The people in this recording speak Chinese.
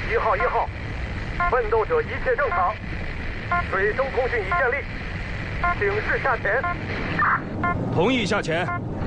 1号，奋斗者一切正常，水声通讯已建立，请示下潜。 同意下潜。